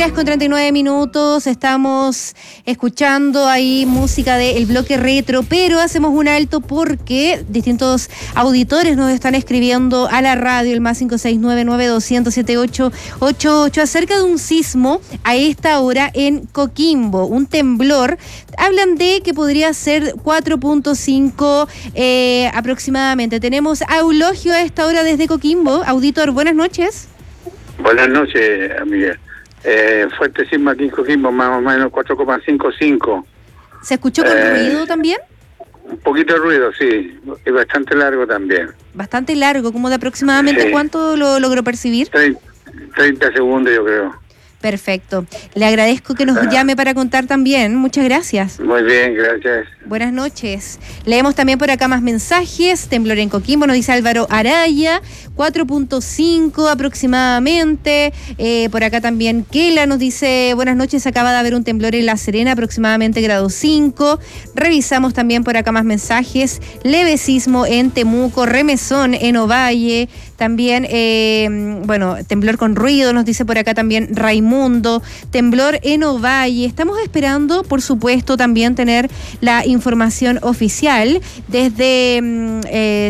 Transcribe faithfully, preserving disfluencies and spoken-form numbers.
tres con treinta y nueve minutos, estamos escuchando ahí música del bloque retro, pero hacemos un alto porque distintos auditores nos están escribiendo a la radio, el más cinco seis nueve nueve dos cero cero siete ocho ocho ocho, acerca de un sismo a esta hora en Coquimbo, un temblor. Hablan de que podría ser cuatro punto cinco eh, aproximadamente. Tenemos a Eulogio a esta hora desde Coquimbo. Auditor, buenas noches. Buenas noches, amiga. Eh, fuerte sismo aquí en Coquimbo, más o menos cuatro coma cincuenta y cinco. ¿Se escuchó con eh, ruido también? Un poquito de ruido, sí, y bastante largo también. Bastante largo, como de aproximadamente, sí. ¿Cuánto lo logró percibir? treinta segundos, yo creo. Perfecto. Le agradezco que nos ah. llame para contar también. Muchas gracias. Muy bien, gracias. Buenas noches. Leemos también por acá más mensajes. Temblor en Coquimbo, nos dice Álvaro Araya, cuatro punto cinco aproximadamente. Eh, por acá también Kela nos dice, buenas noches, acaba de haber un temblor en La Serena, aproximadamente grado cinco. Revisamos también por acá más mensajes. Leve sismo en Temuco, remesón en Ovalle. También, eh, bueno, temblor con ruido, nos dice por acá también Raimundo, temblor en Ovalle. Estamos esperando, por supuesto, también tener la información oficial desde eh,